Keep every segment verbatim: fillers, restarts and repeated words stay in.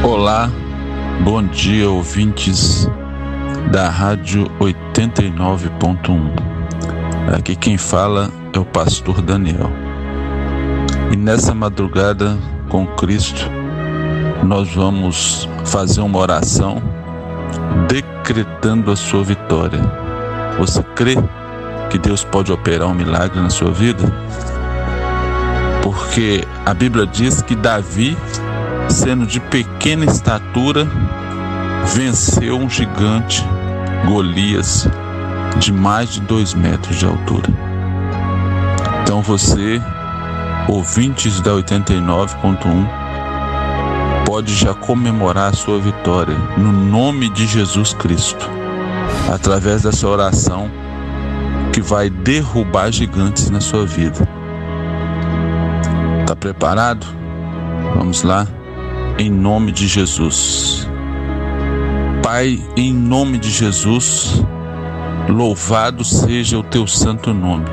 Olá, bom dia, ouvintes da Rádio oitenta e nove ponto um. Aqui quem fala é o pastor Daniel. E nessa madrugada com Cristo, nós vamos fazer uma oração decretando a sua vitória. Você crê que Deus pode operar um milagre na sua vida? Porque a Bíblia diz que Davi, sendo de pequena estatura, venceu um gigante, Golias, de mais de dois metros de altura. Então você, ouvintes da oitenta e nove ponto um, pode já comemorar a sua vitória no nome de Jesus Cristo, através dessa oração que vai derrubar gigantes na sua vida. Está preparado? Vamos lá? Em nome de Jesus. Pai, em nome de Jesus, louvado seja o teu santo nome.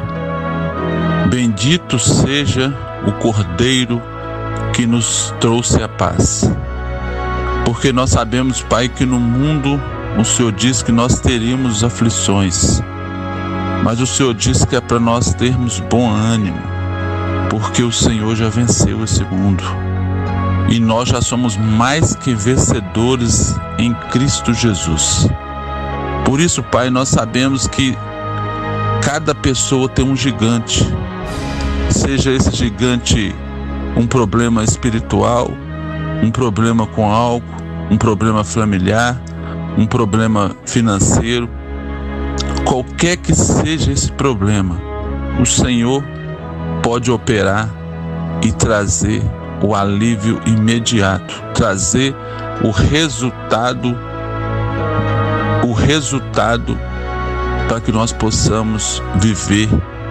Bendito seja o Cordeiro que nos trouxe a paz. Porque nós sabemos, Pai, que no mundo o Senhor diz que nós teríamos aflições, mas o Senhor diz que é para nós termos bom ânimo, porque o Senhor já venceu esse mundo. E nós já somos mais que vencedores em Cristo Jesus. Por isso, Pai, nós sabemos que cada pessoa tem um gigante. Seja esse gigante um problema espiritual, um problema com álcool, um problema familiar, um problema financeiro. Qualquer que seja esse problema, o Senhor pode operar e trazer o alívio imediato, trazer o resultado, o resultado para que nós possamos viver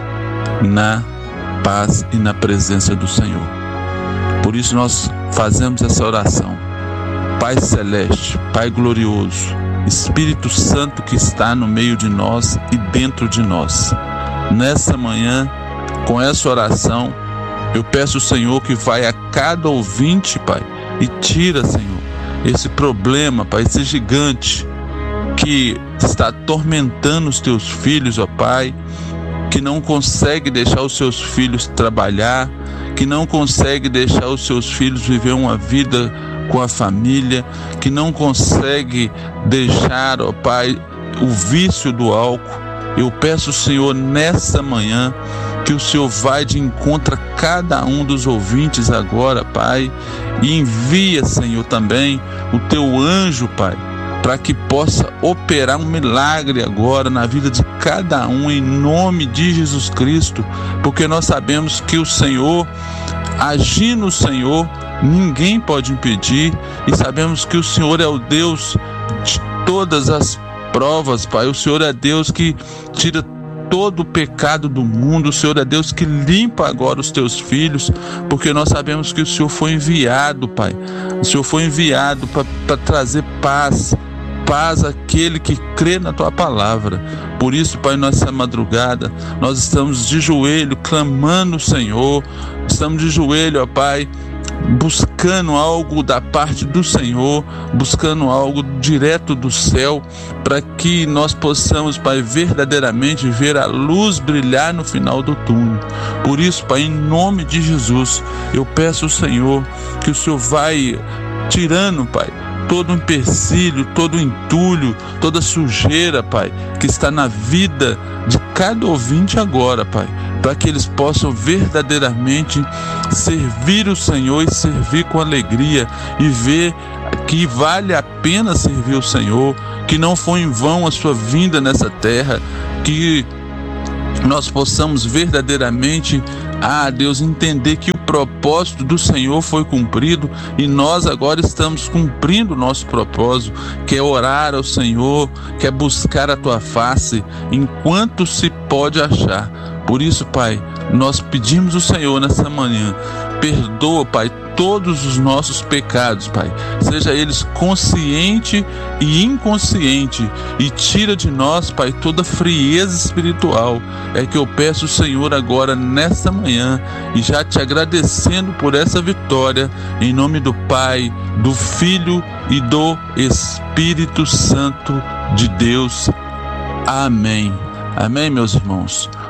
na paz e na presença do Senhor. Por isso nós fazemos essa oração. Pai Celeste, Pai Glorioso, Espírito Santo que está no meio de nós e dentro de nós. Nessa manhã, com essa oração, eu peço ao Senhor que vai a cada ouvinte, Pai, e tira, Senhor, esse problema, Pai, esse gigante que está atormentando os teus filhos, ó Pai, que não consegue deixar os seus filhos trabalhar, que não consegue deixar os seus filhos viver uma vida com a família, que não consegue deixar, ó Pai, o vício do álcool. Eu peço, Senhor, nessa manhã, que o Senhor vai de encontro a cada um dos ouvintes agora, Pai, e envia, Senhor, também o teu anjo, Pai, para que possa operar um milagre agora na vida de cada um, em nome de Jesus Cristo, porque nós sabemos que o Senhor, agindo o Senhor, ninguém pode impedir, e sabemos que o Senhor é o Deus de todas as provas, Pai. O Senhor é Deus que tira todo o pecado do mundo. O Senhor é Deus que limpa agora os teus filhos, porque nós sabemos que o Senhor foi enviado, Pai. O Senhor foi enviado para trazer paz, paz àquele que crê na tua palavra. Por isso, Pai, nessa madrugada, nós estamos de joelho, clamando o Senhor, estamos de joelho, ó Pai, buscando algo da parte do Senhor, buscando algo direto do céu, para que nós possamos, Pai, verdadeiramente ver a luz brilhar no final do túnel. Por isso, Pai, em nome de Jesus, eu peço ao Senhor que o Senhor vai tirando, Pai, todo empecilho, todo entulho, toda sujeira, Pai, que está na vida de cada ouvinte agora, Pai, para que eles possam verdadeiramente servir o Senhor e servir com alegria e ver que vale a pena servir o Senhor, que não foi em vão a sua vinda nessa terra, que nós possamos verdadeiramente, ah, Deus, entender que o propósito do Senhor foi cumprido e nós agora estamos cumprindo o nosso propósito, que é orar ao Senhor, que é buscar a tua face enquanto se pode achar. Por isso, Pai, nós pedimos ao Senhor nessa manhã, perdoa, Pai, todos os nossos pecados, Pai, seja eles consciente e inconsciente, e tira de nós, Pai, toda frieza espiritual. É que eu peço, Senhor, agora nesta manhã, e já te agradecendo por essa vitória, em nome do Pai, do Filho e do Espírito Santo de Deus. Amém. Amém, meus irmãos.